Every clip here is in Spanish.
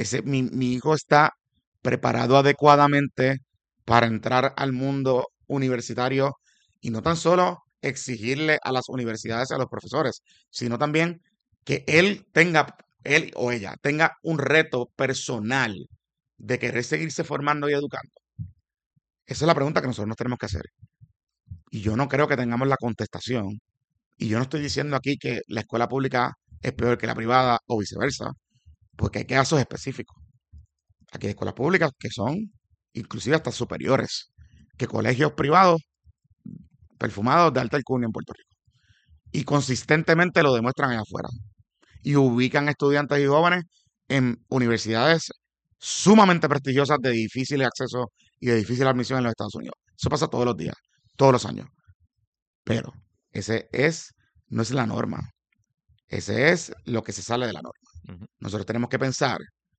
Mi hijo está preparado adecuadamente para entrar al mundo universitario y no tan solo exigirle a las universidades y a los profesores, sino también que él o ella tenga un reto personal de querer seguirse formando y educando. Esa es la pregunta que nosotros nos tenemos que hacer. Y yo no creo que tengamos la contestación. Y yo no estoy diciendo aquí que la escuela pública es peor que la privada o viceversa, porque hay casos específicos. Aquí hay escuelas públicas que son inclusive hasta superiores que colegios privados perfumados de alta alcurnia en Puerto Rico. Y consistentemente lo demuestran allá afuera. Y ubican estudiantes y jóvenes en universidades sumamente prestigiosas de difícil acceso y de difícil admisión en los Estados Unidos. Eso pasa todos los días, todos los años. Pero ese es, no es la norma. Ese es lo que se sale de la norma. Ujú. Nosotros tenemos que pensar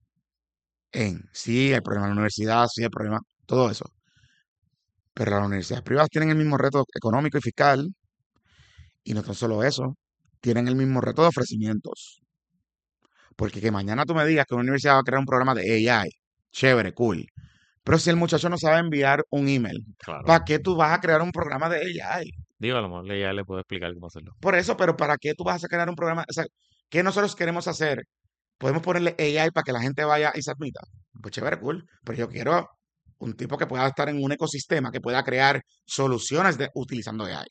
en, sí, el problema de la universidad, sí, el problema, todo eso. Pero las universidades privadas tienen el mismo reto económico y fiscal, y no tan solo eso, tienen el mismo reto de ofrecimientos. Porque que mañana tú me digas que una universidad va a crear un programa de AI, chévere, cool. Pero si el muchacho no sabe enviar un email, Claro. ¿para qué tú vas a crear un programa de AI? Digo, a lo mejor ya le puedo explicar cómo hacerlo. Por eso, pero ¿para qué tú vas a crear un programa? O sea, ¿qué nosotros queremos hacer? Podemos ponerle AI para que la gente vaya y se admita. Pues chévere, cool. Pero yo quiero un tipo que pueda estar en un ecosistema, que pueda crear soluciones utilizando AI.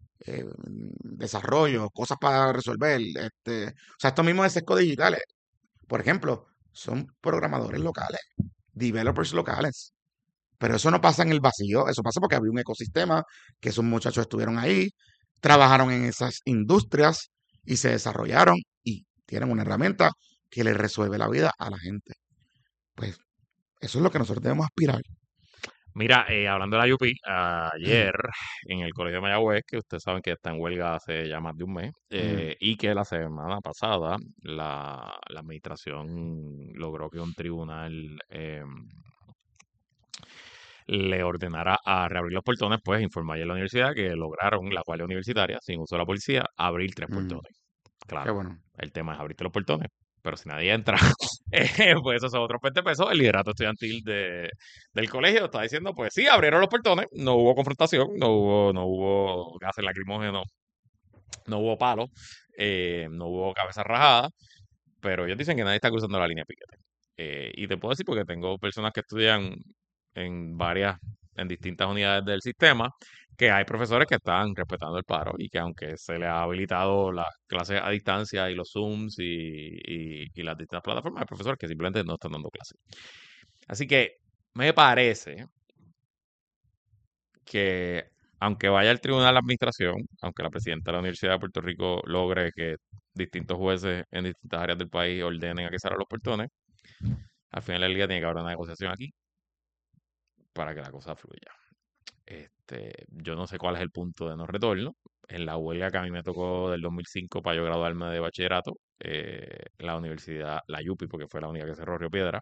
Desarrollo, cosas para resolver. O sea, esto mismo de sesco digitales, por ejemplo, son programadores locales, developers locales. Pero eso no pasa en el vacío, eso pasa porque había un ecosistema, que esos muchachos estuvieron ahí, trabajaron en esas industrias y se desarrollaron y tienen una herramienta que le resuelve la vida a la gente. Pues eso es lo que nosotros debemos aspirar. Mira, hablando de la UP, ayer en el Colegio de Mayagüez, que ustedes saben que está en huelga hace ya más de un mes, Ujú. y que la semana pasada la administración logró que un tribunal le ordenara a reabrir los portones, pues informó ayer la universidad que lograron, la Guardia Universitaria, sin uso de la policía, abrir tres Ujú. portones. Qué Claro, bueno. el tema es abrirte los portones, pero si nadie entra, pues esos son otros 20 pesos. El liderato estudiantil del colegio está diciendo, pues sí, abrieron los portones, no hubo confrontación, no hubo gases lacrimógenos, no hubo palos, no hubo cabezas rajadas, pero ellos dicen que nadie está cruzando la línea de piquete. Y te puedo decir porque tengo personas que estudian en en distintas unidades del sistema, que hay profesores que están respetando el paro y que aunque se les ha habilitado las clases a distancia y los Zooms y las distintas plataformas, hay profesores que simplemente no están dando clases. Así que me parece que aunque vaya al tribunal de administración, aunque la presidenta de la Universidad de Puerto Rico logre que distintos jueces en distintas áreas del país ordenen a que se abran los portones, al final del día tiene que haber una negociación aquí para que la cosa fluya. Yo no sé cuál es el punto de no retorno. En la huelga que a mí me tocó del 2005 para yo graduarme de bachillerato, la universidad, la YUPI, porque fue la única que cerró Río Piedra,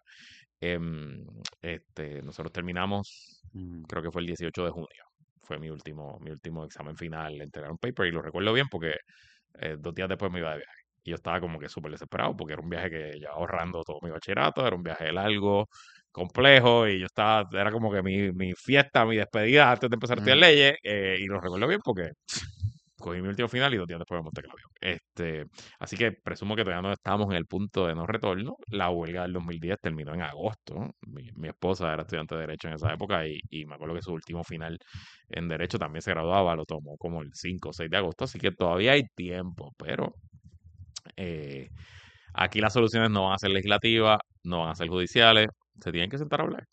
nosotros terminamos, Ujú. creo que fue el 18 de junio. Fue mi último examen final, entregar un paper y lo recuerdo bien porque 2 días después me iba de viaje. Y yo estaba como que súper desesperado porque era un viaje que llevaba ahorrando todo mi bachillerato, era un viaje largo, complejo, y yo estaba, era como que mi fiesta, mi despedida antes de empezar a estudiar Ujú. leyes, y lo recuerdo bien porque cogí mi último final y 2 días después me monté en el avión. Así que presumo que todavía no estamos en el punto de no retorno. La huelga del 2010 terminó en agosto, ¿no? Mi esposa era estudiante de Derecho en esa época y me acuerdo que su último final en Derecho también se graduaba, lo tomó como el 5 o 6 de agosto, así que todavía hay tiempo, pero eh, aquí las soluciones no van a ser legislativas, no van a ser judiciales, se tienen que sentar a hablar.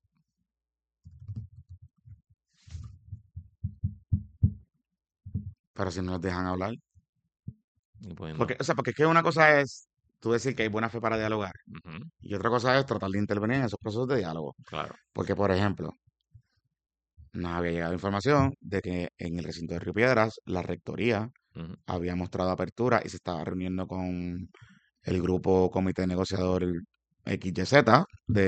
Pero si no nos dejan hablar. Y pues Porque, no. o sea, porque es que una cosa es tú decir que hay buena fe para dialogar. Ujú, Y otra cosa es tratar de intervenir en esos procesos de diálogo. claro. Porque, por ejemplo, nos había llegado información de que en el recinto de Río Piedras, la rectoría Ujú, había mostrado apertura y se estaba reuniendo con el grupo comité negociador XYZ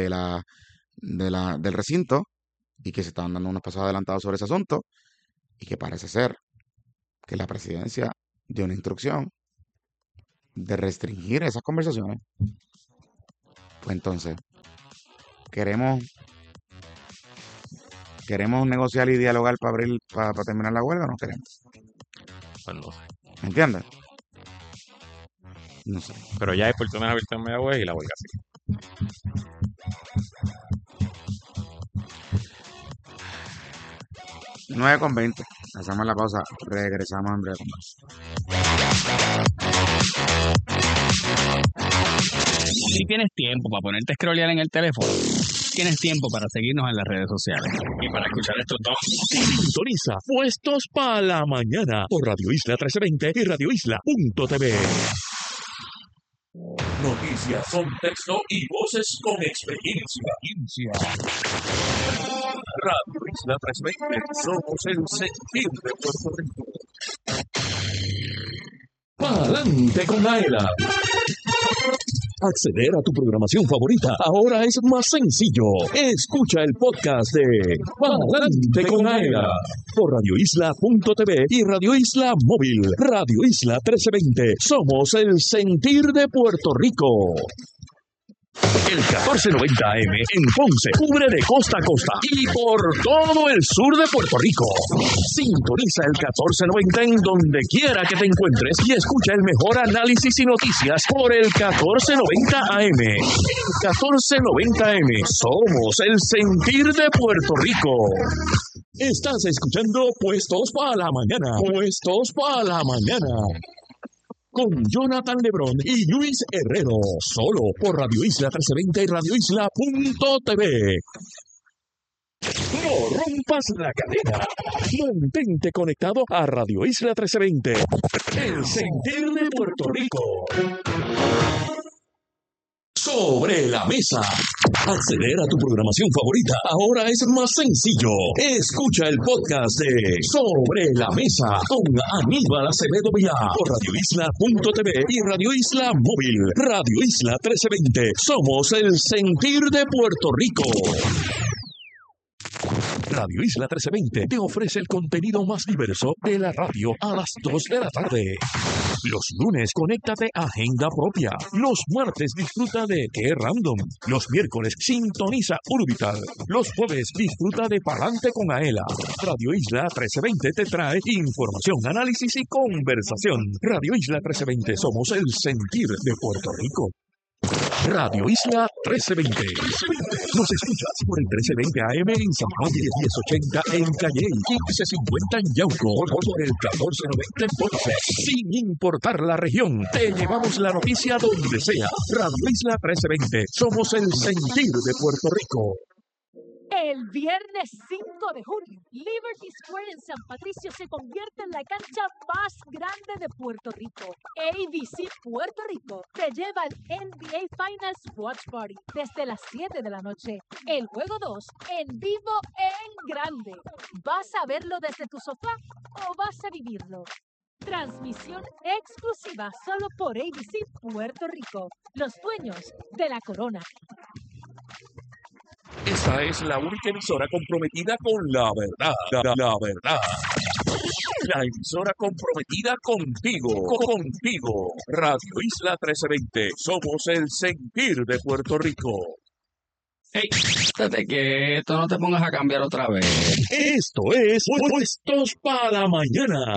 del recinto y que se estaban dando unos pasos adelantados sobre ese asunto y que parece ser que la presidencia dio una instrucción de restringir esas conversaciones. Pues entonces, queremos negociar y dialogar para terminar la huelga, o no queremos. Pues no sé. ¿Me entiendes? No sé. Pero ya hay portones abiertos en Mayagüez y la huelga sigue. 9:20. Hacemos la pausa. Regresamos en breve con más. Si tienes tiempo para ponerte a scrollear en el teléfono, tienes tiempo para seguirnos en las redes sociales y para escuchar estos dos. Sintoniza Puestos para la Mañana por Radio Isla 1320 y radioisla.tv. Noticias, contexto y voces con experiencia. Radio Isla 1320, somos el sentir de Puerto Rico. Pa'lante con Aela. Acceder a tu programación favorita ahora es más sencillo. Escucha el podcast de Pa'lante con Aela por radioisla.tv y Radio Isla Móvil. Radio Isla 1320. Somos el sentir de Puerto Rico. El 1490 AM en Ponce cubre de costa a costa y por todo el sur de Puerto Rico. Sintoniza el 1490 en donde quiera que te encuentres y escucha el mejor análisis y noticias por el 1490 AM. El 1490 AM. Somos el sentir de Puerto Rico. Estás escuchando Puestos para la Mañana. Puestos para la Mañana. Con Jonathan Lebrón y Luis Herrero, solo por Radio Isla 1320 y radioisla.tv. No rompas la cadena. Mantente conectado a Radio Isla 1320, el sentir de Puerto Rico. Sobre la mesa. Acceder a tu programación favorita ahora es más sencillo. Escucha el podcast de Sobre la Mesa con Aníbal Acevedo Vilá por radioisla.tv y Radio Isla Móvil. Radio Isla 1320. Somos el sentir de Puerto Rico. Radio Isla 1320 te ofrece el contenido más diverso de la radio a las 2 de la tarde. Los lunes, conéctate a Agenda Propia. Los martes, disfruta de Qué Random. Los miércoles, sintoniza Urbital. Los jueves, disfruta de Palante con Aela. Radio Isla 1320 te trae información, análisis y conversación. Radio Isla 1320, somos el sentir de Puerto Rico. Radio Isla 1320. Nos escuchas por el 1320 AM en San Juan y 1080 en Calle, 1550 en Yauco, por el 1490 en Ponce. Sin importar la región, te llevamos la noticia donde sea. Radio Isla 1320. Somos el sentir de Puerto Rico. El viernes 5 de junio, Liberty Square en San Patricio se convierte en la cancha más grande de Puerto Rico. ABC Puerto Rico te lleva al NBA Finals Watch Party desde las 7 de la noche. El juego 2 en vivo en grande. ¿Vas a verlo desde tu sofá o vas a vivirlo? Transmisión exclusiva solo por ABC Puerto Rico, los dueños de la corona. Esta es la única emisora comprometida con la verdad. La verdad. La emisora comprometida contigo. Radio Isla 1320. Somos el sentir de Puerto Rico. Hey, espérate que esto no te pongas a cambiar otra vez. Esto es Puestos para la Mañana.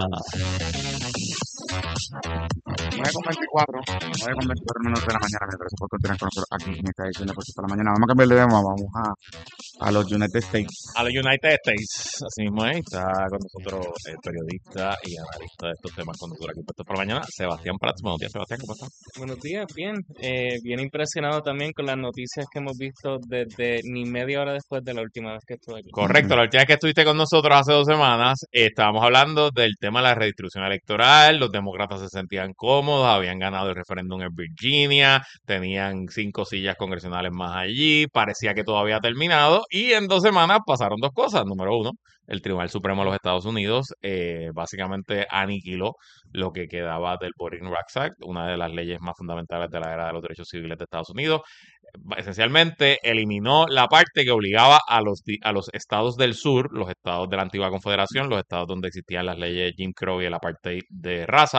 9:24 minutos de la mañana. Gracias por continuar con nosotros aquí en esta edición de Puestos para la Mañana. Vamos a cambiar de tema, vamos a los United States. A los United States, así mismo es, está con nosotros el periodista y analista de estos temas con nosotros aquí Puestos por la Mañana, Sebastián Prats. Buenos días, Sebastián, ¿cómo estás? Buenos días, bien. Bien impresionado también con las noticias que hemos visto desde ni media hora después de la última vez que estuve aquí. Correcto, la última vez que estuviste con nosotros hace 2 semanas, estábamos hablando del tema de la redistribución electoral. Los demócratas se sentían cómodos, habían ganado el referéndum en Virginia, tenían 5 sillas congresionales más allí, parecía que todo había terminado, y en 2 semanas pasaron 2 cosas. Número 1, el Tribunal Supremo de los Estados Unidos básicamente aniquiló lo que quedaba del Voting Rights Act, una de las leyes más fundamentales de la era de los derechos civiles de Estados Unidos. Esencialmente eliminó la parte que obligaba a los estados del sur, los estados de la antigua confederación, los estados donde existían las leyes Jim Crow y el apartheid de raza,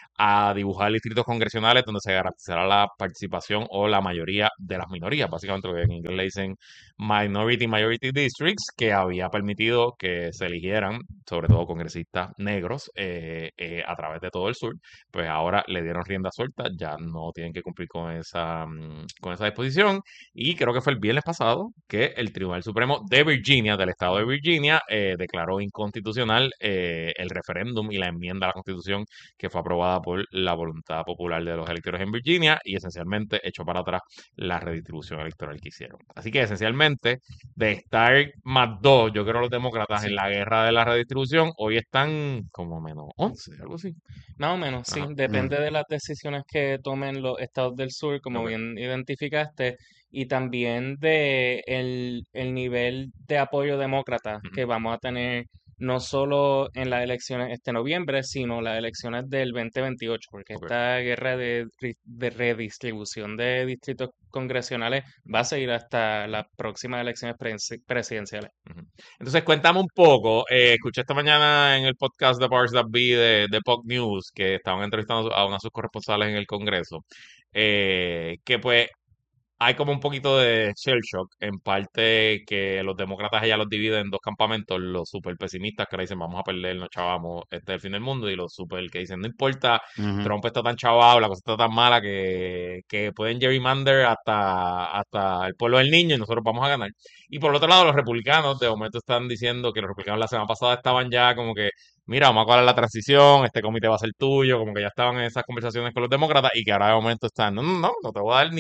a dibujar distritos congresionales donde se garantizará la participación o la mayoría de las minorías, básicamente lo que en inglés le dicen Majority Districts, que había permitido que se eligieran, sobre todo congresistas negros, a través de todo el sur. Pues ahora le dieron rienda suelta, ya no tienen que cumplir con esa disposición. Y creo que fue el viernes pasado que el Tribunal Supremo de Virginia, del estado de Virginia, declaró inconstitucional el referéndum y la enmienda a la Constitución que fue aprobada por la voluntad popular de los electores en Virginia y esencialmente echó para atrás la redistribución electoral que hicieron. Así que esencialmente, de estar +2, yo creo los demócratas en Sí, la guerra de la redistribución, hoy están como -11, algo así. más o menos, sí. Ajá, Depende de las decisiones que tomen los estados del sur, como ok. bien identificaste, y también de el nivel de apoyo demócrata Ujú, que vamos a tener no solo en las elecciones este noviembre, sino las elecciones del 2028, porque ok. esta guerra de redistribución de distritos congresionales va a seguir hasta las próximas elecciones presidenciales. Ujú. Entonces, cuéntame un poco. Escuché esta mañana en el podcast de Powers That Be de Puck News que estaban entrevistando a una de sus corresponsales en el Congreso. Que pues hay como un poquito de shell shock, en parte que los demócratas ya los dividen en dos campamentos, los super pesimistas que le dicen vamos a perder, nos chavamos, este es el fin del mundo, y los super que dicen no importa, Ujú. Trump está tan chavado, la cosa está tan mala que pueden gerrymander hasta el pueblo del niño y nosotros vamos a ganar. Y por el otro lado, los republicanos de momento están diciendo que los republicanos la semana pasada estaban ya como que mira, vamos a colar la transición, este comité va a ser tuyo, como que ya estaban en esas conversaciones con los demócratas y que ahora de momento están, no te voy a dar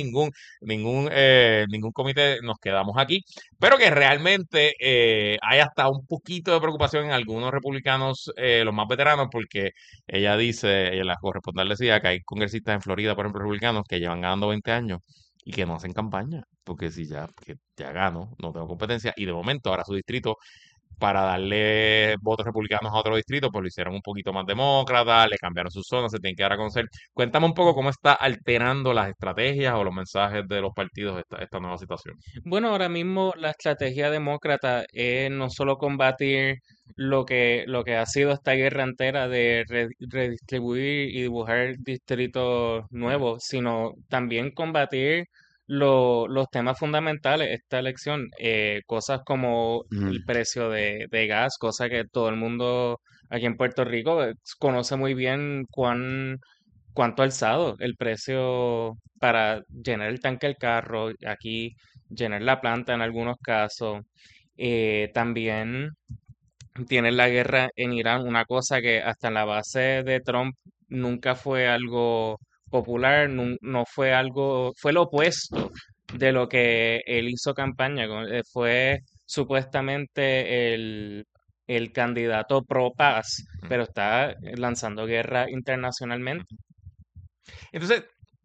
ningún comité, nos quedamos aquí, pero que realmente hay hasta un poquito de preocupación en algunos republicanos, los más veteranos, porque ella la corresponsal decía que hay congresistas en Florida, por ejemplo, republicanos, que llevan ganando 20 años y que no hacen campaña, porque si ya, que ya gano, no tengo competencia, y de momento ahora su distrito para darle votos republicanos a otro distrito, pues lo hicieron un poquito más demócrata, le cambiaron sus zonas, se tienen que dar a conocer. Cuéntame un poco cómo está alterando las estrategias o los mensajes de los partidos esta nueva situación. Bueno, ahora mismo la estrategia demócrata es no solo combatir lo que ha sido esta guerra entera de redistribuir y dibujar distritos Ujú, nuevos, sino también combatir los temas fundamentales de esta elección, cosas como Ujú. el precio de gas, cosa que todo el mundo aquí en Puerto Rico conoce muy bien cuánto ha alzado el precio para llenar el tanque del carro, aquí llenar la planta en algunos casos. También tienen la guerra en Irán, una cosa que hasta en la base de Trump nunca fue algo popular, no fue algo, fue lo opuesto de lo que él hizo campaña, fue supuestamente el candidato pro paz, ujú, pero está lanzando guerra internacionalmente. ujú. Entonces,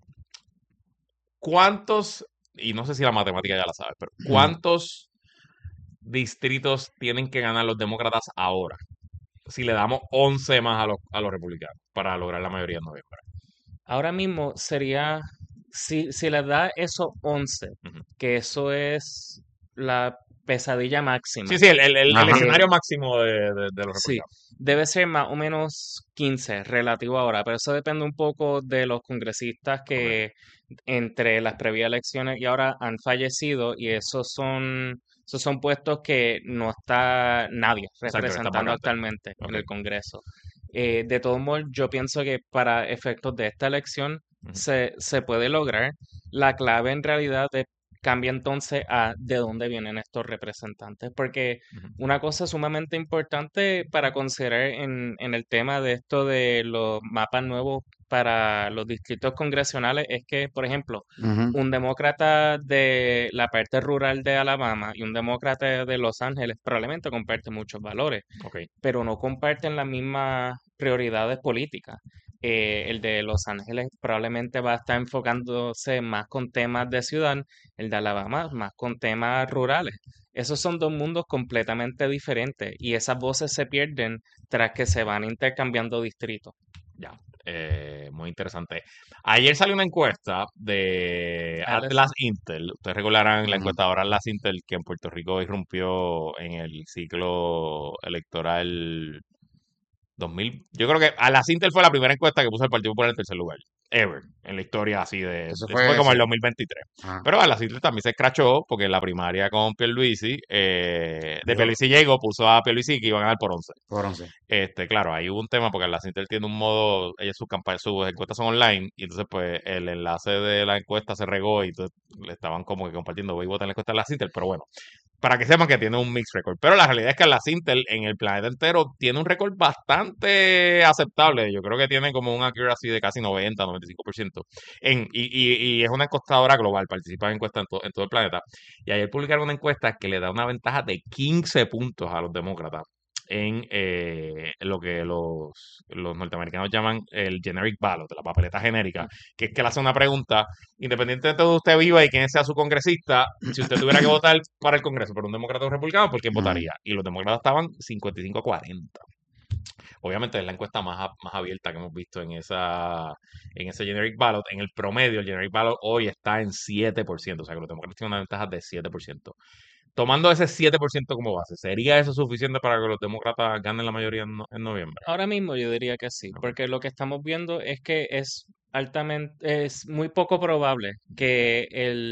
¿cuántos, y no sé si la matemática ya la sabes, pero Ujú. cuántos distritos tienen que ganar los demócratas ahora? Si le damos 11 más a los republicanos para lograr la mayoría en noviembre. Ahora mismo sería, si les da esos 11, Ujú. que eso es la pesadilla máxima, Sí, sí, el Ajá. escenario máximo de los sí, republicanos. debe ser más o menos 15 relativo ahora, pero eso depende un poco de los congresistas Ok, que entre las previas elecciones y ahora han fallecido y esos son puestos que no está nadie exacto, que está representando vacante. actualmente en Ok. el Congreso. De todos modos, yo pienso que para efectos de esta elección Ujú, se puede lograr. La clave en realidad cambia entonces a de dónde vienen estos representantes, porque ujú, una cosa sumamente importante para considerar en el tema de esto de los mapas nuevos para los distritos congresionales es que, por ejemplo, Ujú. un demócrata de la parte rural de Alabama y un demócrata de Los Ángeles probablemente comparten muchos valores, ok. pero no comparten las mismas prioridades políticas. El de Los Ángeles probablemente va a estar enfocándose más con temas de ciudad, el de Alabama más con temas rurales. Esos son dos mundos completamente diferentes y esas voces se pierden tras que se van intercambiando distritos. Ya, muy interesante. Ayer salió una encuesta de Alex, Atlas Intel. Ustedes recordarán la Ujú. encuestadora Atlas Intel que en Puerto Rico irrumpió en el ciclo electoral Yo creo que a la Sintel fue la primera encuesta que puso el Partido Popular en tercer lugar. Ever. En la historia así de... Eso Eso fue como el sí. 2023. Ajá. Pero a la Sintel también se escrachó porque en la primaria con Pierluisi, de Dijo Pierluisi llegó, puso a Pierluisi que iban a ganar por 11. por 11. Claro, ahí hubo un tema porque la Sintel tiene un modo, sus campañas, sus encuestas son online, y entonces pues el enlace de la encuesta se regó y entonces le estaban como que compartiendo, voy a votar en la encuesta de la Sintel, pero bueno, para que sepan que tiene un mixed record. Pero la realidad es que la Sintel en el planeta entero tiene un récord bastante aceptable. Yo creo que tiene como un accuracy de casi 90-95%. Y es una encuestadora global, participa en encuestas en todo el planeta. Y ayer publicaron una encuesta que le da una ventaja de 15 puntos a los demócratas en lo que los norteamericanos llaman el generic ballot, la papeleta genérica, que es que le hace una pregunta, independientemente de donde usted viva y quién sea su congresista, si usted tuviera que votar para el Congreso por un demócrata o un republicano, ¿por quién votaría? Y los demócratas estaban 55-40. Obviamente es la encuesta más abierta que hemos visto en ese generic ballot. En el promedio, el generic ballot hoy está en 7%, o sea que los demócratas tienen una ventaja de 7%. Tomando ese 7% como base, ¿sería eso suficiente para que los demócratas ganen la mayoría en noviembre? Ahora mismo yo diría que sí, Ok. porque lo que estamos viendo es que es muy poco probable que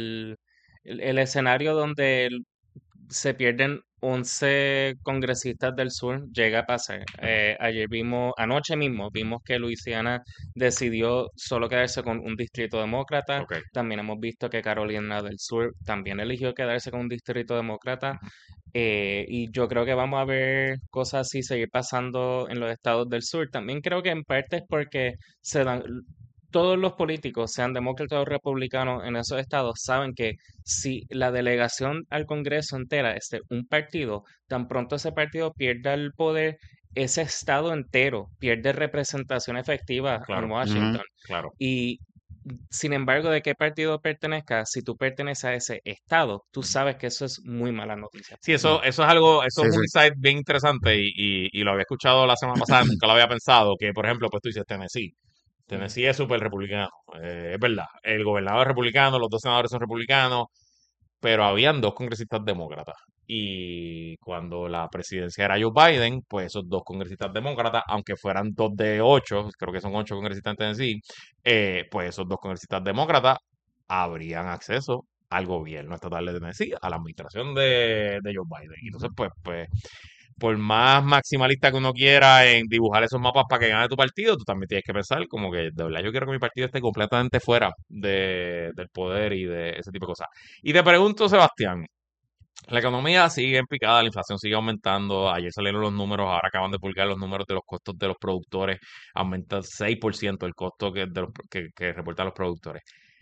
el escenario donde se pierden 11 congresistas del sur llega a pasar. Anoche mismo vimos que Luisiana decidió solo quedarse con un distrito demócrata. Ok. También hemos visto que Carolina del Sur también eligió quedarse con un distrito demócrata. Y yo creo que vamos a ver cosas así seguir pasando en los estados del sur. También creo que en parte es porque todos los políticos, sean demócratas o republicanos en esos estados, saben que si la delegación al Congreso entera es de un partido, tan pronto ese partido pierda el poder, ese estado entero pierde representación efectiva Claro. en Washington. Claro. Y sin embargo, de qué partido pertenezcas, si tú perteneces a ese estado, tú sabes que eso es muy mala noticia. Sí, eso es algo, eso Sí, es un sí. insight bien interesante y lo había escuchado la semana pasada, nunca lo había pensado, que por ejemplo, pues tú dices Tennessee. Tennessee es súper republicano, es verdad. El gobernador es republicano, los dos senadores son republicanos, pero habían dos congresistas demócratas. Y cuando la presidencia era Joe Biden, pues esos dos congresistas demócratas, aunque fueran 2 de 8, creo que son 8 congresistas en Tennessee, pues esos dos congresistas demócratas habrían acceso al gobierno estatal de Tennessee, a la administración de Joe Biden. Y entonces, pues, por más maximalista que uno quiera en dibujar esos mapas para que gane tu partido, tú también tienes que pensar como que de verdad yo quiero que mi partido esté completamente fuera del poder y de ese tipo de cosas. Y te pregunto, Sebastián, la economía sigue en picada, la inflación sigue aumentando. Ayer salieron los números, ahora acaban de publicar los números de los costos de los productores. Aumenta 6% el costo que reportan los productores.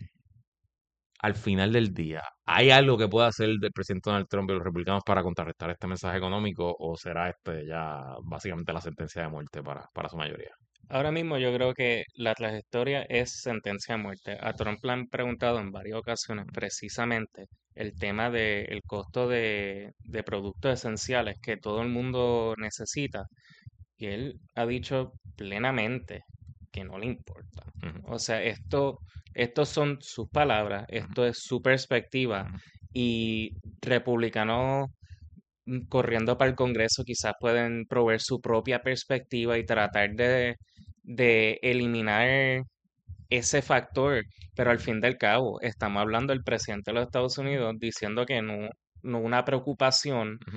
Al final del día, ¿hay algo que pueda hacer el presidente Donald Trump y los republicanos para contrarrestar este mensaje económico o será este ya básicamente la sentencia de muerte para su mayoría? Ahora mismo yo creo que la trayectoria es sentencia de muerte. A Trump le han preguntado en varias ocasiones precisamente el tema del costo de productos esenciales que todo el mundo necesita. Y él ha dicho plenamente que no le importa. Ujú, O sea, estos son sus palabras, ujú, esto es su perspectiva. ujú. Y republicanos corriendo para el Congreso quizás pueden proveer su propia perspectiva y tratar de eliminar ese factor, pero al fin del cabo estamos hablando del presidente de los Estados Unidos diciendo que no una preocupación Ujú,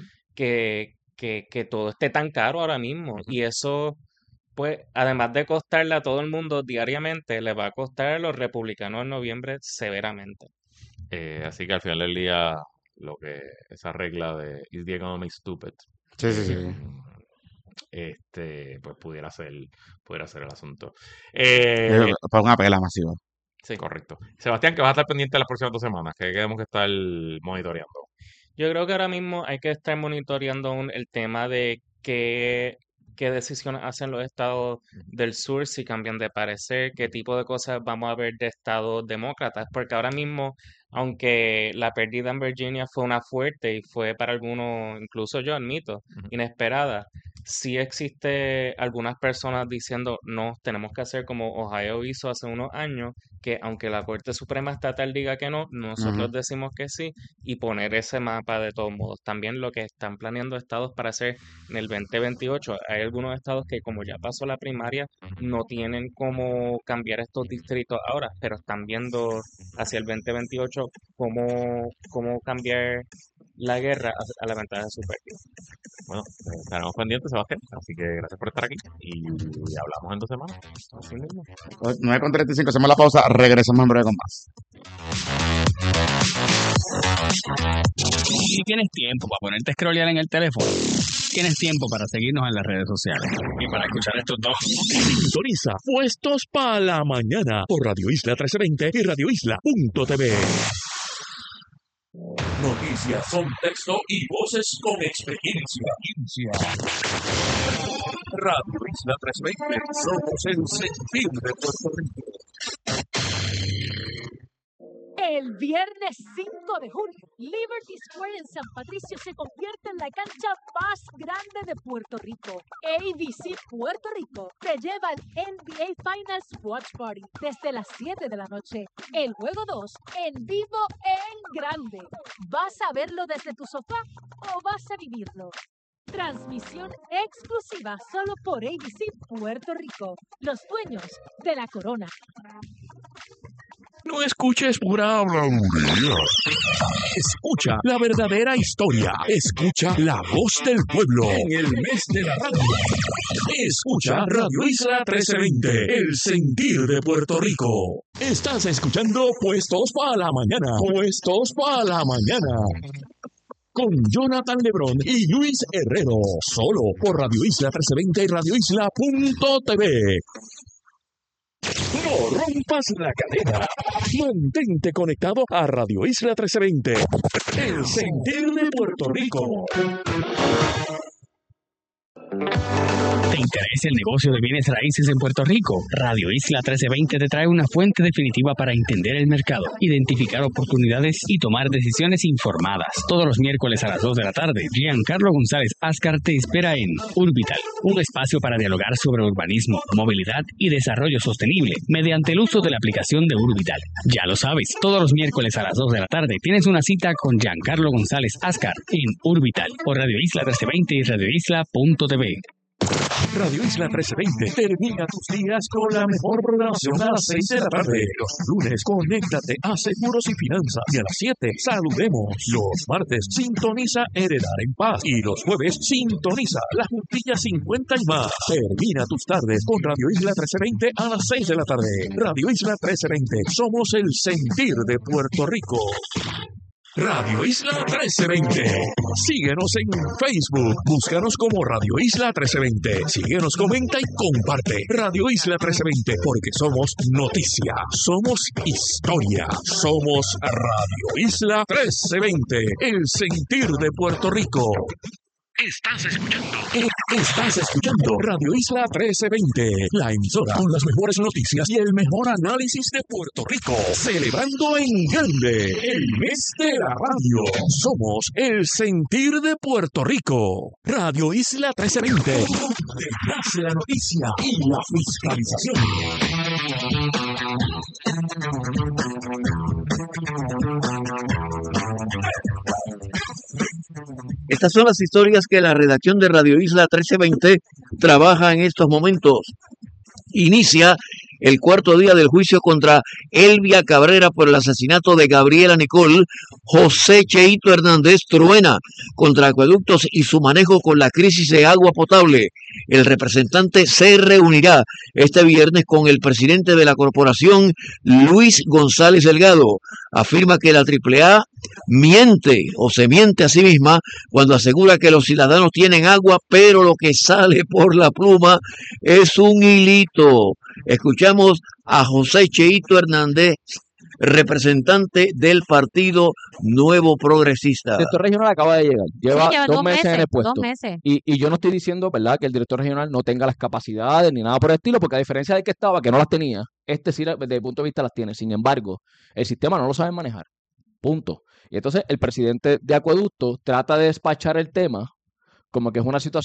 que todo esté tan caro ahora mismo ujú. y eso pues además de costarle a todo el mundo diariamente, le va a costar a los republicanos en noviembre severamente. Así que al final del día, esa regla de is the economy stupid, Sí, sí, sí. pues pudiera ser el asunto. Para una pela masiva. Sí. Correcto. Sebastián, que vas a estar pendiente las próximas 2 semanas, que tenemos que estar monitoreando. Yo creo que ahora mismo hay que estar monitoreando aún el tema de qué decisiones hacen los estados del sur, si cambian de parecer, qué tipo de cosas vamos a ver de estados demócratas, porque ahora mismo, aunque la pérdida en Virginia fue una fuerte y fue para algunos, incluso yo admito, Ujú. inesperada, sí existe algunas personas diciendo, no, tenemos que hacer como Ohio hizo hace unos años, que aunque la Corte Suprema Estatal diga que no, nosotros Ujú. decimos que sí y poner ese mapa de todos modos. También lo que están planeando estados para hacer en el 2028, hay algunos estados que como ya pasó la primaria, no tienen cómo cambiar estos distritos ahora, pero están viendo hacia el 2028 cómo cambiar la guerra a la ventaja de su partido. Bueno, estaremos pendientes, Sebastián. Así que gracias por estar aquí y hablamos en 2 semanas. Así mismo. 9:35, hacemos la pausa, regresamos en breve con más. Si tienes tiempo para ponerte a scrollear en el teléfono, tienes tiempo para seguirnos en las redes sociales y para escuchar estos dos. Sintoniza Puestos para la Mañana por Radio Isla 1320 y radioisla.tv. Noticias, contexto y voces con experiencia. Radio Isla 1320, somos el sentir de Puerto Rico. El viernes 5 de junio, Liberty Square en San Patricio se convierte en la cancha más grande de Puerto Rico. ABC Puerto Rico te lleva al NBA Finals Watch Party desde las 7 de la noche. El juego 2 en vivo en grande. ¿Vas a verlo desde tu sofá o vas a vivirlo? Transmisión exclusiva solo por ABC Puerto Rico, los dueños de la corona. No escuches pura habladuría. Escucha la verdadera historia. Escucha la voz del pueblo en el mes de la radio. Escucha Radio Isla 1320, el sentir de Puerto Rico. Estás escuchando Puestos para la Mañana. Puestos para la Mañana. Con Jonathan Lebrón y Luis Herrero. Solo por Radio Isla 1320 y radioisla.tv. No rompas la cadena. Mantente conectado a Radio Isla 1320. El sentir de Puerto Rico. ¿Te interesa el negocio de bienes raíces en Puerto Rico? Radio Isla 1320 te trae una fuente definitiva para entender el mercado, identificar oportunidades y tomar decisiones informadas. Todos los miércoles a las 2 de la tarde, Giancarlo González Ascar te espera en Urbital, un espacio para dialogar sobre urbanismo, movilidad y desarrollo sostenible mediante el uso de la aplicación de Urbital. Ya lo sabes, todos los miércoles a las 2 de la tarde tienes una cita con Giancarlo González Ascar en Urbital por Radio Isla 1320 y radioisla.tv. Radio Isla 1320 termina tus días con la mejor programación a las 6 de la tarde. Los lunes, conéctate a Seguros y Finanzas. Y a las 7, saludemos. Los martes, sintoniza Heredar en Paz. Y los jueves, sintoniza La Juntilla 50 y más. Termina tus tardes con Radio Isla 1320 a las 6 de la tarde. Radio Isla 1320, somos el sentir de Puerto Rico. Radio Isla 1320. Síguenos en Facebook. Búscanos como Radio Isla 1320. Síguenos, comenta y comparte. Radio Isla 1320. Porque somos noticia. Somos historia. Somos Radio Isla 1320. El sentir de Puerto Rico. Estás escuchando Radio Isla 1320, la emisora con las mejores noticias y el mejor análisis de Puerto Rico. Celebrando en grande el mes de la radio. Somos el sentir de Puerto Rico. Radio Isla 1320. Detrás de la noticia y la fiscalización. Estas son las historias que la redacción de Radio Isla 1320 trabaja en estos momentos. Inicia el cuarto día del juicio contra Elvia Cabrera por el asesinato de Gabriela Nicole. José Cheito Hernández truena contra acueductos y su manejo con la crisis de agua potable. El representante se reunirá este viernes con el presidente de la corporación, Luis González Delgado. Afirma que la AAA miente o se miente a sí misma cuando asegura que los ciudadanos tienen agua, pero lo que sale por la pluma es un hilito. Escuchamos a José Cheito Hernández, representante del Partido Nuevo Progresista. El director regional acaba de llegar, lleva Sí, 2 meses en el puesto. 2 meses. Y yo no estoy diciendo, ¿verdad?, que el director regional no tenga las capacidades ni nada por el estilo, porque a diferencia del que estaba, que no las tenía, este sí, desde el punto de vista las tiene. Sin embargo, el sistema no lo sabe manejar. Punto. Y entonces el presidente de Acueducto trata de despachar el tema como que es una situación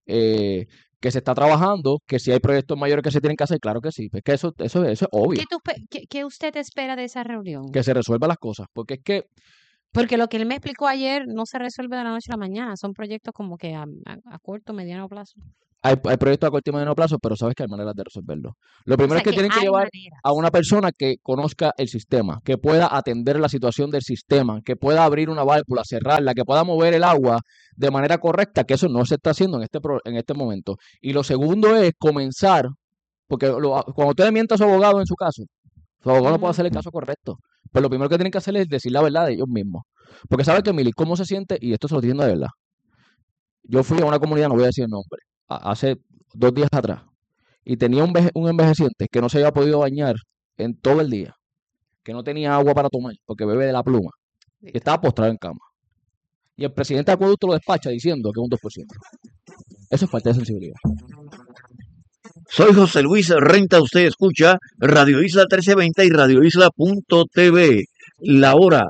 que se está trabajando, que si hay proyectos mayores que se tienen que hacer, claro que sí, es que eso es obvio, ¿Qué usted espera de esa reunión? que se resuelvan las cosas, porque es que Porque lo que él me explicó ayer no se resuelve de la noche a la mañana, son proyectos como que a corto, mediano plazo. hay proyectos a corto y mediano plazo, pero sabes que hay maneras de resolverlo. Lo O primero sea, es que que tienen que hay llevar maneras. a una persona que conozca el sistema, que pueda atender la situación del sistema, que pueda abrir una válvula, cerrarla, que pueda mover el agua de manera correcta, que eso no se está haciendo en este momento. Y lo segundo es comenzar, porque cuando usted le mienta a su abogado en su caso, su abogado no puede Ujú. hacer el caso correcto. Pero lo primero que tienen que hacer es decir la verdad de ellos mismos. Porque sabe que Mili, ¿cómo se siente? Y esto se lo estoy diciendo de verdad. Yo fui a una comunidad, no voy a decir el nombre, hace 2 días atrás, y tenía un envejeciente que no se había podido bañar en todo el día, que no tenía agua para tomar, porque bebe de la pluma, y estaba postrado en cama. Y el presidente de Acueducto lo despacha diciendo que es un 2%. Eso es falta de sensibilidad. Soy José Luis Renta, usted escucha Radio Isla 1320 y radioisla.tv. La hora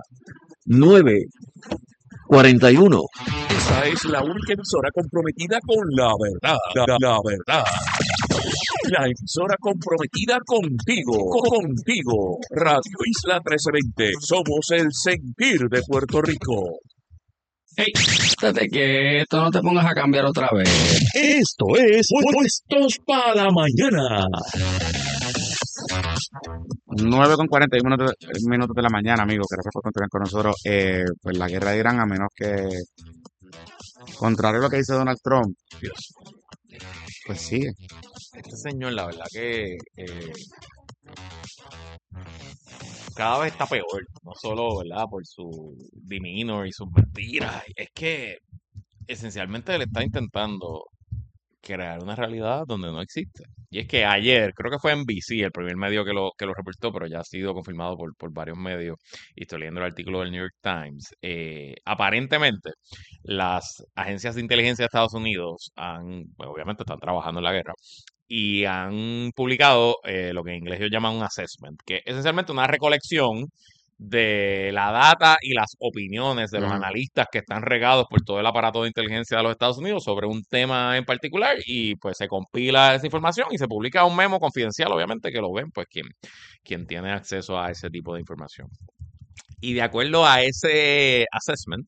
9:41. Esta es la única emisora comprometida con la verdad. La verdad. La emisora comprometida contigo. Radio Isla 1320. Somos el sentir de Puerto Rico. Hey, estate quieto, no te pongas a cambiar otra vez. Esto es Puestos para la Mañana. 9:41 minutos de la mañana, amigos. Gracias por continuar con nosotros. Pues la guerra de Irán, a menos que, contrario a lo que dice Donald Trump, Dios. pues sigue. Este señor, la verdad que cada vez está peor, no solo, ¿verdad?, por su demeanor y sus mentiras, es que esencialmente él está intentando crear una realidad donde no existe. Y es que ayer, creo que fue en NBC, el primer medio que lo reportó, pero ya ha sido confirmado por varios medios, y estoy leyendo el artículo del New York Times, aparentemente las agencias de inteligencia de Estados Unidos pues, obviamente están trabajando en la guerra, y han publicado lo que en inglés ellos llaman un assessment, que es esencialmente una recolección de la data y las opiniones de los Ujú. analistas que están regados por todo el aparato de inteligencia de los Estados Unidos sobre un tema en particular, y pues se compila esa información y se publica un memo confidencial, obviamente, que lo ven pues quien tiene acceso a ese tipo de información. Y de acuerdo a ese assessment,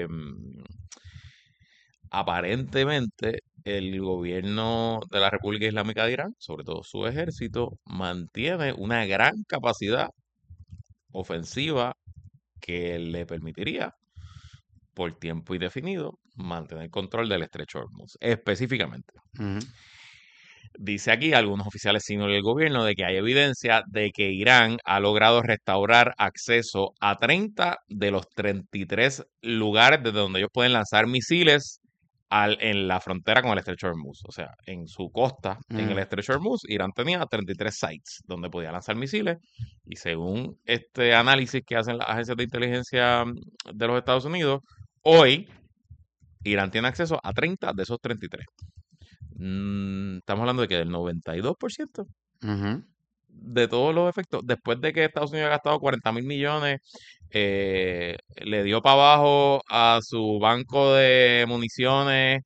aparentemente el gobierno de la República Islámica de Irán, sobre todo su ejército, mantiene una gran capacidad ofensiva que le permitiría, por tiempo indefinido, mantener control del estrecho de Hormuz. Específicamente, Ujú. dice aquí algunos oficiales senior del gobierno de que hay evidencia de que Irán ha logrado restaurar acceso a 30 de los 33 lugares desde donde ellos pueden lanzar misiles en la frontera con el estrecho de Hormuz. O sea, en su costa, en el Ujú. estrecho de Hormuz, Irán tenía 33 sites donde podía lanzar misiles, y según este análisis que hacen las agencias de inteligencia de los Estados Unidos, hoy Irán tiene acceso a 30 de esos 33. Estamos hablando de que del 92% Ujú. de todos los efectos, después de que Estados Unidos ha gastado 40.000 millones, le dio para abajo a su banco de municiones,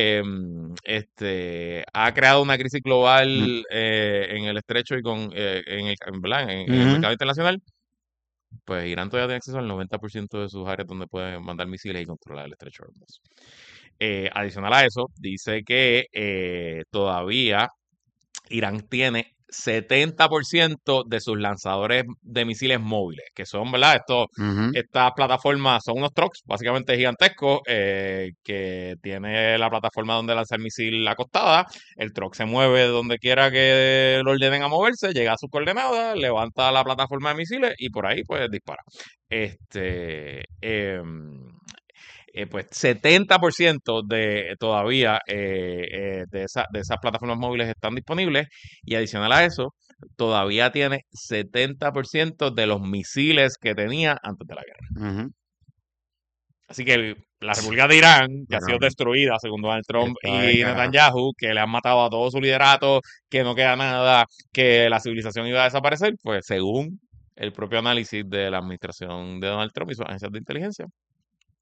ha creado una crisis global en el estrecho y ¿verdad?, en el Ujú. mercado internacional, pues Irán todavía tiene acceso al 90% de sus áreas donde puede mandar misiles y controlar el estrecho de Hormuz. Adicional a eso, dice que todavía Irán tiene 70% de sus lanzadores de misiles móviles, que son, ¿verdad? Ujú. Estas plataformas son unos trucks básicamente gigantescos, que tiene la plataforma donde lanzar misil acostada. El truck se mueve donde quiera que lo ordenen a moverse, llega a sus coordenadas, levanta la plataforma de misiles y por ahí pues dispara. Pues 70% de todavía de esas plataformas móviles están disponibles, y adicional a eso, todavía tiene 70% de los misiles que tenía antes de la guerra. Ujú. Así que la República de Irán, que ha Pero sido destruida según Donald Trump está de y carajo. Netanyahu, que le han matado a todo su liderato, que no queda nada, que la civilización iba a desaparecer, pues según el propio análisis de la administración de Donald Trump y sus agencias de inteligencia,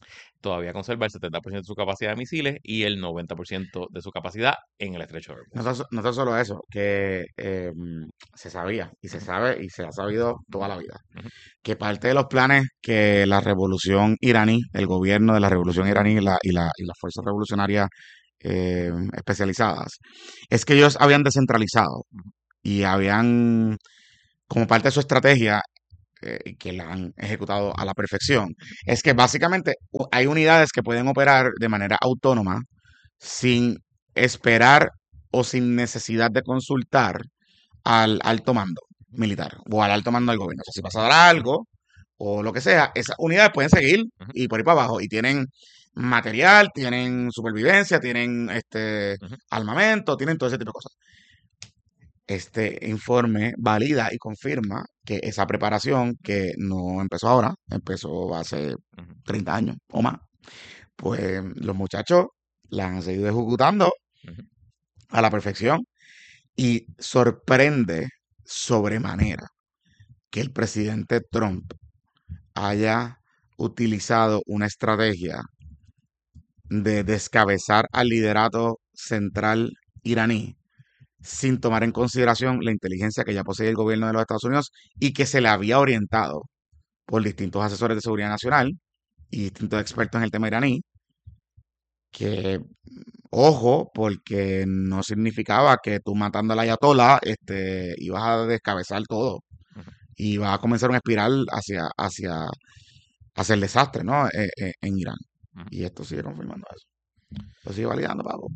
todavía conserva el 70% de su capacidad de misiles y el 90% de su capacidad en el estrecho de Hormuz. No tan solo eso, que se sabía y se sabe y se ha sabido toda la vida, Ujú. que parte de los planes que la revolución iraní, el gobierno de la revolución iraní y las fuerzas revolucionarias especializadas, es que ellos habían descentralizado y habían, como parte de su estrategia, que la han ejecutado a la perfección, es que básicamente hay unidades que pueden operar de manera autónoma sin esperar o sin necesidad de consultar al alto mando militar o al alto mando del gobierno. O sea, si pasa a dar algo o lo que sea, esas unidades pueden seguir Ujú. y por ahí para abajo y tienen material, tienen supervivencia, tienen Ujú. armamento, tienen todo ese tipo de cosas. Este informe valida y confirma que esa preparación, que no empezó ahora, empezó hace Ujú. 30 años o más, pues los muchachos la han seguido ejecutando Ujú. a la perfección y sorprende sobremanera que el presidente Trump haya utilizado una estrategia de descabezar al liderato central iraní sin tomar en consideración la inteligencia que ya posee el gobierno de los Estados Unidos y que se le había orientado por distintos asesores de seguridad nacional y distintos expertos en el tema iraní, que ojo, porque no significaba que tú matando al ayatollah ibas a descabezar todo Ujú. y vas a comenzar una espiral hacia el desastre, ¿no? En Irán. Ujú. Y esto sigue confirmando eso. Lo sigue validando, Pablo.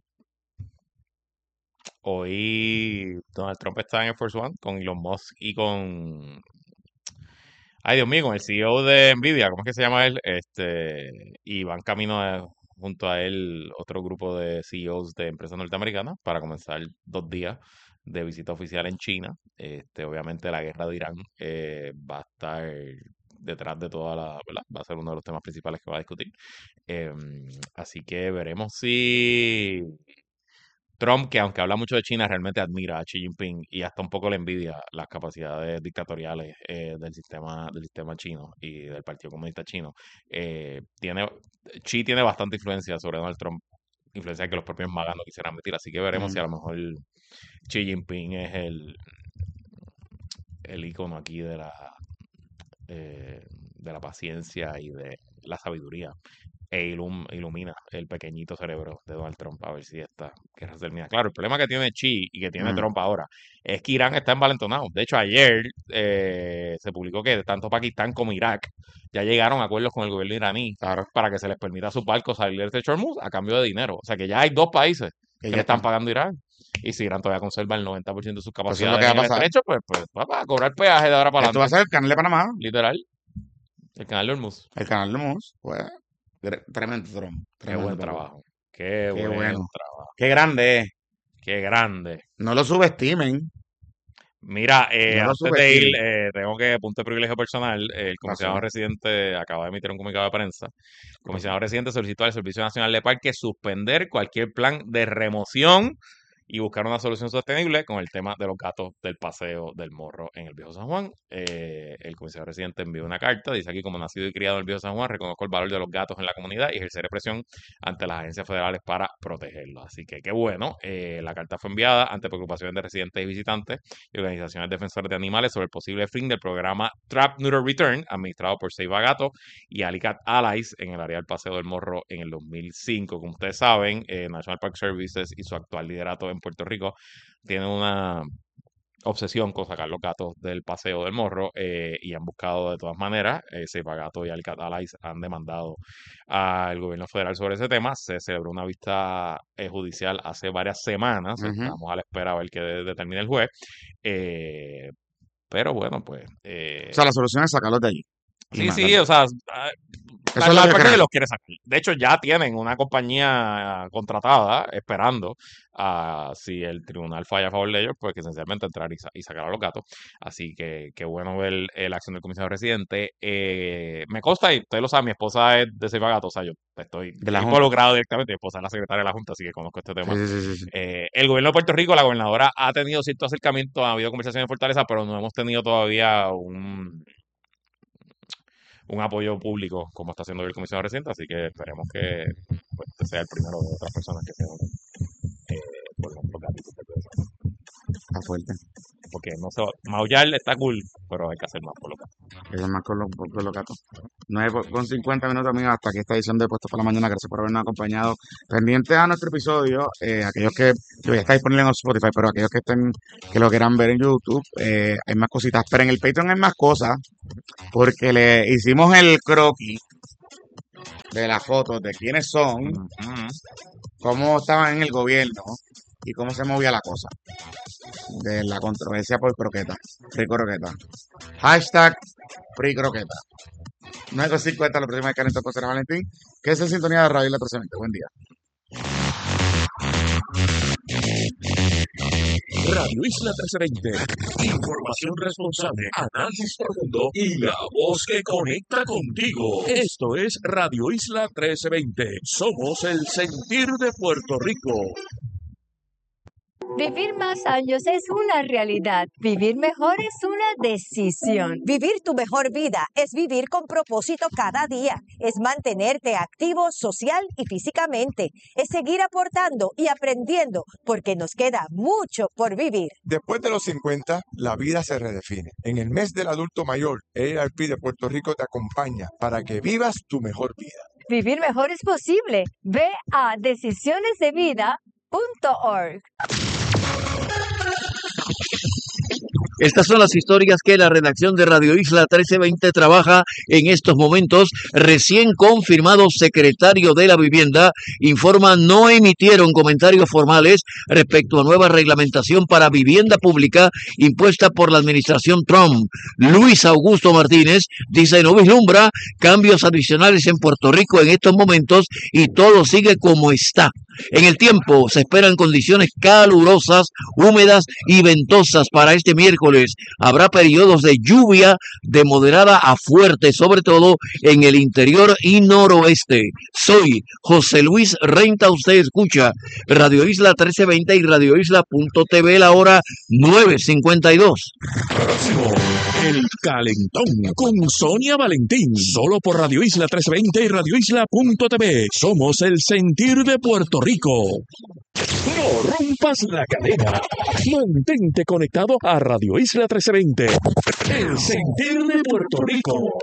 Hoy Donald Trump está en Air Force One con Elon Musk y con... Ay, Dios mío, con el CEO de Nvidia, ¿cómo es que se llama él? Y van camino junto a él otro grupo de CEOs de empresas norteamericanas para comenzar 2 días de visita oficial en China. Obviamente la guerra de Irán va a estar detrás de toda la, ¿verdad? Va a ser uno de los temas principales que va a discutir. Así que veremos si Trump, que aunque habla mucho de China, realmente admira a Xi Jinping y hasta un poco le envidia las capacidades dictatoriales del sistema chino y del Partido Comunista Chino. Xi tiene bastante influencia sobre Donald Trump, influencia que los propios magas no quisieran admitir, así que veremos si a lo mejor Xi Jinping es el icono aquí de la paciencia y de la sabiduría ilumina el pequeñito cerebro de Donald Trump a ver si esta guerra se termina. Claro, el problema que tiene Xi y que tiene Trump ahora es que Irán está envalentonado. De hecho, ayer se publicó que tanto Pakistán como Irak ya llegaron a acuerdos con el gobierno iraní Claro, para que se les permita a sus barcos salir del estrecho de Hormuz a cambio de dinero. O sea que ya hay 2 países que que ya le están están. pagando a Irán. Y si Irán todavía conserva el 90% de sus Pues eso es lo que capacidades va a en el pasar. estrecho, pues va a cobrar peaje de ahora para Esto va a adelante. ser el canal de Panamá, Literal, el canal de Hormuz. el canal de Moss. Pues, tremendo Trump, Qué tremendo buen Trump. trabajo. Qué Qué buen bueno, trabajo. qué grande es. Qué grande. No lo subestimen, Mira, no lo antes de ir, subestimen. tengo que, punto de privilegio personal, el comisionado Pasó. residente acaba de emitir un comunicado de prensa. El comisionado residente solicitó al Servicio Nacional de Parques suspender cualquier plan de remoción y buscar una solución sostenible con el tema de los gatos del paseo del Morro en el Viejo San Juan. El comisionado residente envió una carta, dice aquí: como nacido y criado en el Viejo San Juan, reconozco el valor de los gatos en la comunidad y ejerceré presión ante las agencias federales para protegerlos. Así que qué bueno, la carta fue enviada ante preocupaciones de residentes y visitantes y organizaciones defensoras de animales sobre el posible fin del programa Trap Neuter Return, administrado por Save a Gato y Alicat Allies en el área del Paseo del Morro en el 2005. Como ustedes saben, National Park Services y su actual liderato en Puerto Rico tienen una obsesión con sacar los gatos del Paseo del Morro y han buscado de todas maneras, Save a Gato y Alicat Allies han demandado al gobierno federal sobre ese tema. Se celebró una vista judicial hace varias semanas, Ujú. estamos a la espera a ver qué determine el juez. Pero bueno, pues O sea, la solución es sacarlos de allí y sí, matarlos. o sea, Eso es lo National que Park queremos. los quiere sacar. De hecho, ya tienen una compañía contratada esperando a si el tribunal falla a favor de ellos, pues que esencialmente entrar y sacar a los gatos. Así que qué bueno ver la acción del comisionado residente. Me consta, y ustedes lo saben, mi esposa es de Seiba Gato, o sea, yo estoy De la Junta. involucrado directamente, mi esposa es la secretaria de la Junta, así que conozco este tema. Sí. El gobierno de Puerto Rico, la gobernadora, ha tenido cierto acercamiento, ha habido conversaciones en Fortaleza, pero no hemos tenido todavía un apoyo público como está haciendo el comisionado reciente, así que esperemos que pues, este sea el primero de otras personas que se unen por los gatitos de cosas. Está fuerte. Porque no se va, maullar está cool, pero hay que hacer más por los gatos. Es más con los gatos. 9:50 minutos, amigos, hasta aquí esta edición de Puestos para la Mañana. Gracias por habernos acompañado. Pendientes a nuestro episodio, aquellos que ya está disponible en Spotify, pero aquellos que lo quieran ver en YouTube, hay más cositas. Pero en el Patreon hay más cosas, porque le hicimos el croquis de las fotos de quiénes son, cómo estaban en el gobierno y cómo se movía la cosa de la controversia por croqueta, Free Croqueta. Hashtag Free Croqueta. 9:50, la próxima vez que Calentón con San Valentín, que es en sintonía de Radio Isla 1320. Buen día. Radio Isla 1320. Información responsable, análisis profundo y la voz que conecta contigo. Esto es Radio Isla 1320. Somos el sentir de Puerto Rico. Vivir más años es una realidad. Vivir mejor es una decisión. Vivir tu mejor vida es vivir con propósito cada día. Es mantenerte activo social y físicamente. Es seguir aportando y aprendiendo porque nos queda mucho por vivir. Después de los 50, la vida se redefine. En el mes del adulto mayor, el AARP de Puerto Rico te acompaña para que vivas tu mejor vida. Vivir mejor es posible. Ve a decisionesdevida.org. Estas son las historias que la redacción de Radio Isla 1320 trabaja en estos momentos. Recién confirmado secretario de la Vivienda informa no emitieron comentarios formales respecto a nueva reglamentación para vivienda pública impuesta por la administración Trump. Luis Augusto Martínez dice no vislumbra cambios adicionales en Puerto Rico en estos momentos y todo sigue como está. En el tiempo se esperan condiciones calurosas, húmedas y ventosas para este miércoles. Habrá periodos de lluvia de moderada a fuerte, sobre todo en el interior y noroeste. Soy José Luis Renta. Usted escucha Radio Isla 1320 y radioisla.tv, la hora 9:52. Próximo, El Calentón con Sonia Valentín. Solo por Radio Isla 1320 y radioisla.tv. Somos el sentir de Puerto Rico. No rompas la cadena. Mantente conectado a Radio Isla 1320. El sentir de Puerto Rico.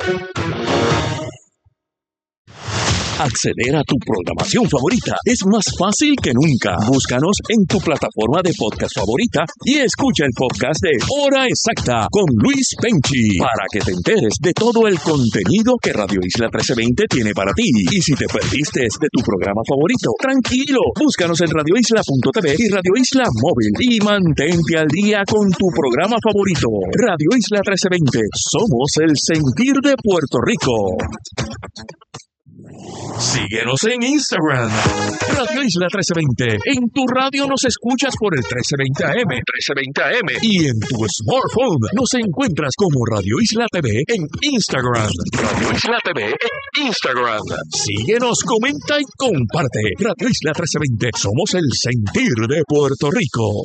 Acceder a tu programación favorita es más fácil que nunca. Búscanos en tu plataforma de podcast favorita y escucha el podcast de Hora Exacta con Luis Penchi para que te enteres de todo el contenido que Radio Isla 1320 tiene para ti. Y si te perdiste de tu programa favorito, tranquilo, búscanos en radioisla.tv y Radio Isla Móvil y mantente al día con tu programa favorito. Radio Isla 1320, somos el sentir de Puerto Rico. Síguenos en Instagram, Radio Isla 1320. En tu radio nos escuchas por el 1320 AM, y en tu smartphone nos encuentras como Radio Isla TV en Instagram. Radio Isla TV en Instagram. Síguenos, comenta y comparte. Radio Isla 1320. Somos el sentir de Puerto Rico.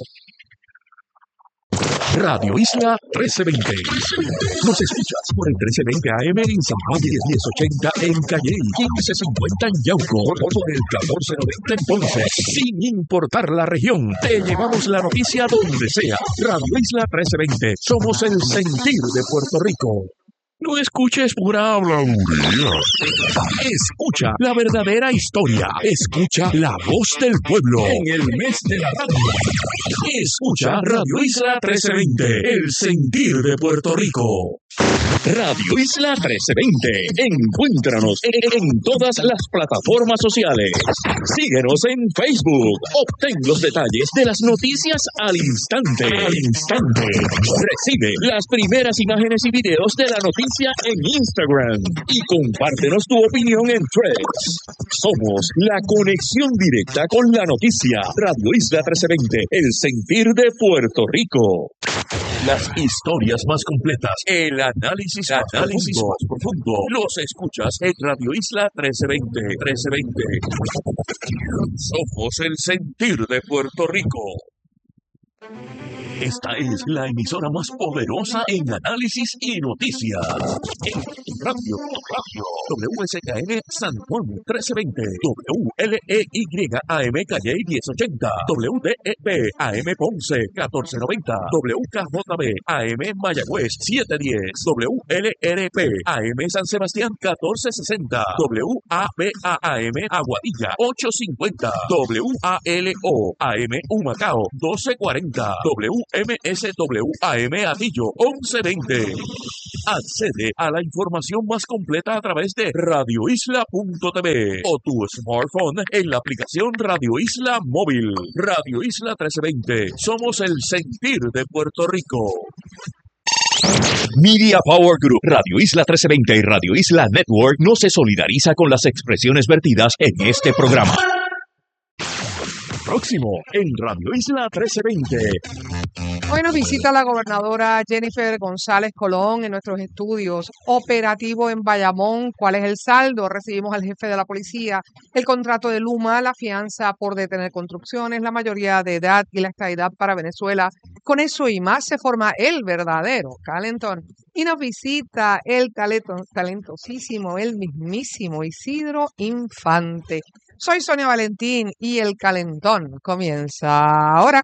Radio Isla 1320. Nos escuchas por el 1320 AM en San Juan, 1080 en Calle, 1550 en Yauco, por el 1490 en Ponce. Sin importar la región, te llevamos la noticia donde sea. Radio Isla 1320. Somos el sentir de Puerto Rico. No escuches pura habladuría. Escucha la verdadera historia. Escucha la voz del pueblo en el mes de la radio. Escucha Radio Isla 1320, el sentir de Puerto Rico. Radio Isla 1320. Encuéntranos en todas las plataformas sociales. Síguenos en Facebook. Obtén los detalles de las noticias al instante. Recibe las primeras imágenes y videos de la noticia en Instagram. Y compártenos tu opinión en Threads. Somos la conexión directa con la noticia. Radio Isla 1320. El sentir de Puerto Rico. Las historias más completas, el análisis más profundo, los escuchas en Radio Isla 1320. Somos el sentir de Puerto Rico. Esta es la emisora más poderosa en análisis y noticias. En radio, WSKN San Juan 1320, WLEY AM Calle 1080, WDEB AM Ponce 1490, WKJB AM Mayagüez 710, WLRP AM San Sebastián 1460, WABA AM Aguadilla 850, WALO AM Humacao 1240, WMSW AM Atillo 1120. Accede a la información más completa a través de radioisla.tv o tu smartphone en la aplicación Radio Isla Móvil. Radio Isla 1320. Somos el sentir de Puerto Rico. Media Power Group, Radio Isla 1320 y Radio Isla Network no se solidariza con las expresiones vertidas en este programa. Próximo en Radio Isla 1320. Hoy nos visita la gobernadora Jennifer González Colón en nuestros estudios. Operativo en Bayamón. ¿Cuál es el saldo? Recibimos al jefe de la policía, el contrato de Luma, la fianza por detener construcciones, la mayoría de edad y la estadidad para Venezuela. Con eso y más se forma el verdadero calentón. Y nos visita el talentosísimo, el mismísimo Isidro Infante. Soy Sonia Valentín y el calentón comienza ahora.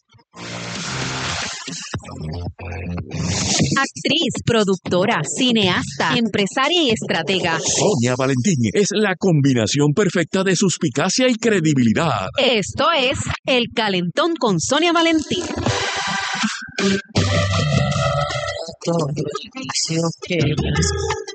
Actriz, productora, cineasta, empresaria y estratega. Sonia Valentín es la combinación perfecta de suspicacia y credibilidad. Esto es El Calentón con Sonia Valentín.